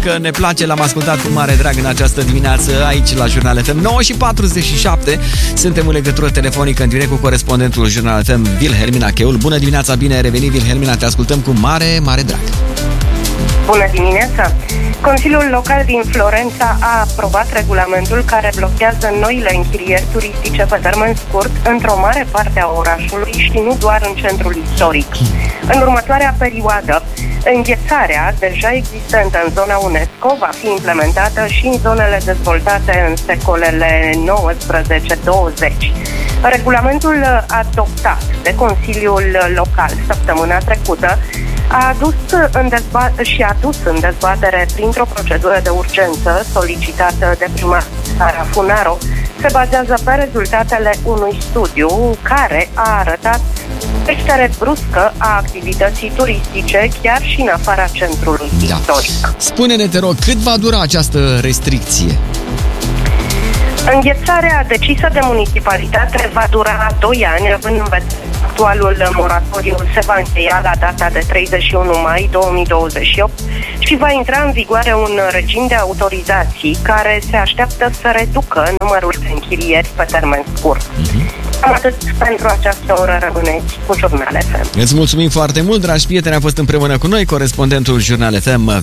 că ne place, l-am ascultat cu mare drag în această dimineață aici la Jurnal FM. 9:47, suntem în legătură telefonică în direct cu corespondentul Jurnal FM, Wilhelmina Cheul. Bună dimineața, bine ai revenit, Wilhelmina, te ascultăm cu mare, mare drag. Bună dimineața! Consiliul Local din Florența a aprobat regulamentul care blochează noile închirieri turistice pe termen scurt într-o mare parte a orașului și nu doar în centrul istoric. În următoarea perioadă, înghețarea deja existentă în zona UNESCO va fi implementată și în zonele dezvoltate în secolele 19-20. Regulamentul adoptat de Consiliul Local săptămâna trecută a adus în dezbatere printr-o procedură de urgență solicitată de primarul Sara Funaro, se bazează pe rezultatele unui studiu care a arătat creștere bruscă a activității turistice chiar și în afara centrului istoric. Spune-ne, te rog, cât va dura această restricție? Înghețarea decisă de municipalitate va dura 2 ani, având în vedere actualul moratoriu se va încheia la data de 31 mai 2028 și va intra în vigoare un regim de autorizații care se așteaptă să reducă numărul de închirieri pe termen scurt. Cam atât pentru această oră, rămâneți cu Jurnal FM. Îți mulțumim foarte mult, dragi prieteni, a fost împreună cu noi corespondentul Jurnal FM,